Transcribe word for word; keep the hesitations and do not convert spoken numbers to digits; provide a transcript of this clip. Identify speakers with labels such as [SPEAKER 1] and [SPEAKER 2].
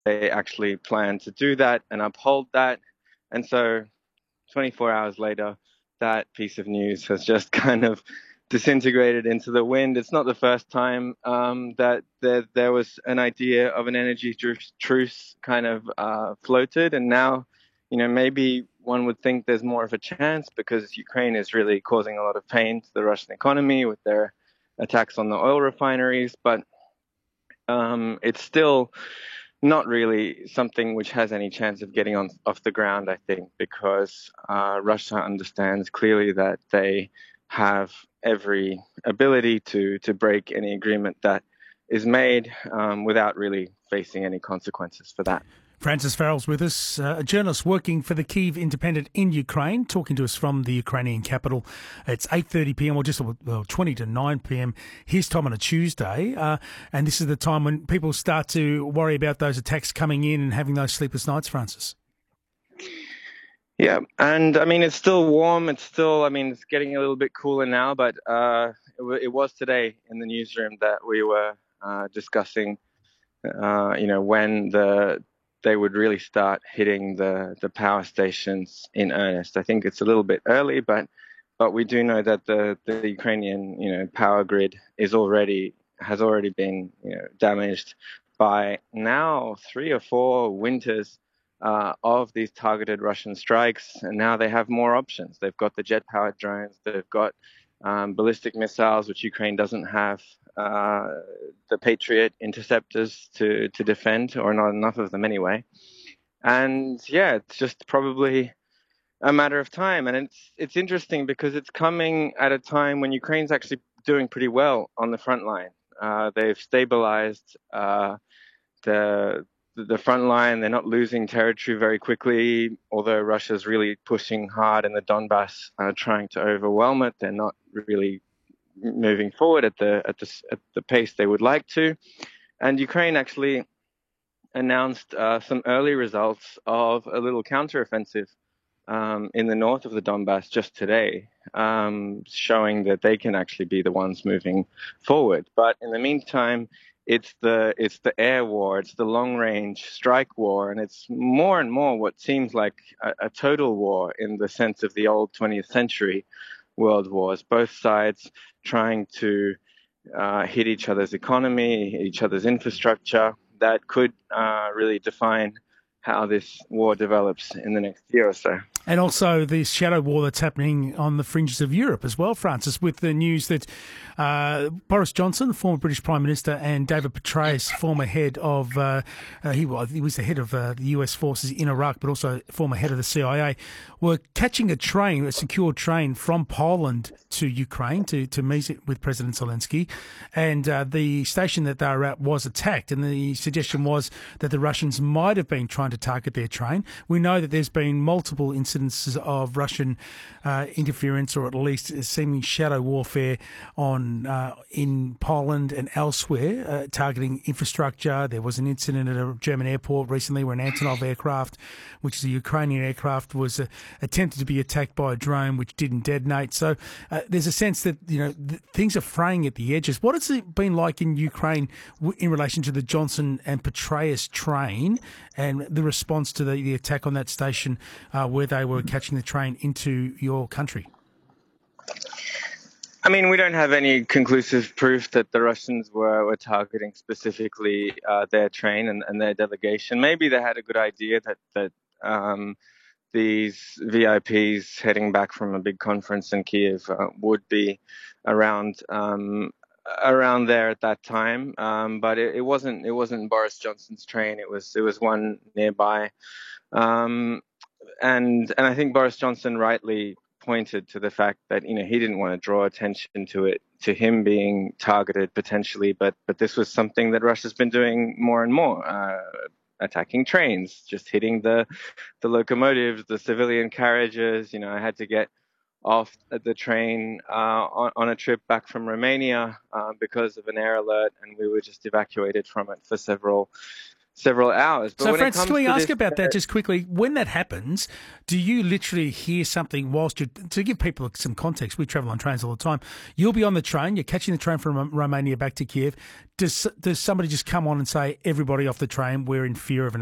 [SPEAKER 1] they actually plan to do that and uphold that. And so twenty-four hours later, that piece of news has just kind of disintegrated into the wind. It's not the first time um, that there, there was an idea of an energy truce kind of uh, floated. And now, you know, maybe one would think there's more of a chance because Ukraine is really causing a lot of pain to the Russian economy with their attacks on the oil refineries. But um, it's still not really something which has any chance of getting on off the ground, I think, because uh, Russia understands clearly that they have every ability to to break any agreement that is made um, without really facing any consequences for that.
[SPEAKER 2] Francis Farrell's with us, uh, a journalist working for the Kyiv Independent in Ukraine, talking to us from the Ukrainian capital. It's eight thirty p m or just well, twenty to nine p m his time on a Tuesday. Uh, and this is the time when people start to worry about those attacks coming in and having those sleepless nights, Francis.
[SPEAKER 1] Yeah, and I mean, it's still warm. It's still, I mean, it's getting a little bit cooler now, but uh, it, w- it was today in the newsroom that we were uh, discussing, uh, you know, when the they would really start hitting the, the power stations in earnest. I think it's a little bit early, but but we do know that the, the Ukrainian, you know, power grid is already has already been, you know, damaged by now three or four winters uh, of these targeted Russian strikes, and now they have more options. They've got the jet-powered drones, they've got um, ballistic missiles, which Ukraine doesn't have, uh, the Patriot interceptors to, to defend, or not enough of them anyway. And yeah, it's just probably a matter of time. And it's it's interesting because it's coming at a time when Ukraine's actually doing pretty well on the front line. Uh, they've stabilized uh, the the front line. They're not losing territory very quickly, although Russia's really pushing hard in the Donbass, uh, trying to overwhelm it. They're not really moving forward at the at the at the pace they would like to. And Ukraine actually announced uh, some early results of a little counteroffensive um, in the north of the Donbass just today, um, showing that they can actually be the ones moving forward. But in the meantime, it's the it's the air war, it's the long range strike war, and it's more and more what seems like a, a total war in the sense of the old twentieth century world wars. Both sides trying to uh, hit each other's economy, each other's infrastructure. That could uh, really define how this war develops in the next year or so.
[SPEAKER 2] And also the shadow war that's happening on the fringes of Europe as well, Francis, with the news that uh, Boris Johnson, the former British Prime Minister, and David Petraeus, former head of, uh, uh, he, was, he was the head of uh, the U S forces in Iraq, but also former head of the C I A, were catching a train, a secure train from Poland to Ukraine to, to meet with President Zelensky. And uh, the station that they were at was attacked. And the suggestion was that the Russians might have been trying to target their train. We know that there's been multiple incidences of Russian uh, interference, or at least seeming shadow warfare on uh, in Poland and elsewhere, uh, targeting infrastructure. There was an incident at a German airport recently where an Antonov aircraft, which is a Ukrainian aircraft, was uh, attempted to be attacked by a drone which didn't detonate. So uh, there's a sense that, you know, th- things are fraying at the edges. What has it been like in Ukraine w- in relation to the Johnson and Petraeus train and the response to the, the attack on that station uh, where they were catching the train into your country?
[SPEAKER 1] I mean, we don't have any conclusive proof that the Russians were, were targeting specifically uh, their train and, and their delegation. Maybe they had a good idea that, that um, these V I Ps heading back from a big conference in Kiev uh, would be around um, around there at that time. Um, but it, it wasn't it wasn't Boris Johnson's train. It was it was one nearby. Um, and and I think Boris Johnson rightly pointed to the fact that, you know, he didn't want to draw attention to it, to him being targeted potentially, but but this was something that Russia's been doing more and more, uh, attacking trains, just hitting the the locomotives, the civilian carriages. You know, I had to get off at the train uh, on, on a trip back from Romania uh, because of an air alert, and we were just evacuated from it for several several hours. But
[SPEAKER 2] so,
[SPEAKER 1] when
[SPEAKER 2] Francis,
[SPEAKER 1] it
[SPEAKER 2] can we
[SPEAKER 1] comes to
[SPEAKER 2] ask
[SPEAKER 1] this,
[SPEAKER 2] about that just quickly? When that happens, do you literally hear something whilst you to give people some context? We travel on trains all the time. You'll be on the train. You're catching the train from Romania back to Kiev. Does does somebody just come on and say, everybody off the train, we're in fear of an